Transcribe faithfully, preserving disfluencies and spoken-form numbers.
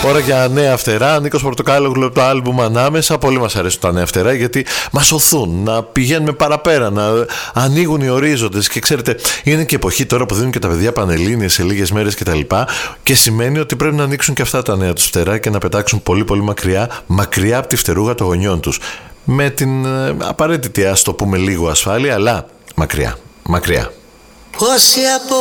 Ώρα για νέα φτερά. Νίκος Πορτοκάλογλου από το άλμπουμ Ανάμεσα. Πολύ μας αρέσουν τα νέα φτερά γιατί μας οθούν να πηγαίνουμε παραπέρα, να ανοίγουν οι ορίζοντες. Και ξέρετε, είναι και εποχή τώρα που δίνουν και τα παιδιά πανελλήνιες σε λίγες μέρες κτλ. Και, και σημαίνει ότι πρέπει να ανοίξουν και αυτά τα νέα τους φτερά και να πετάξουν πολύ πολύ μακριά, μακριά από τη φτερούγα των γονιών τους. Με την ε, απαραίτητη, ας το πούμε, λίγο ασφάλεια, αλλά μακριά, μακριά. Πόσοι από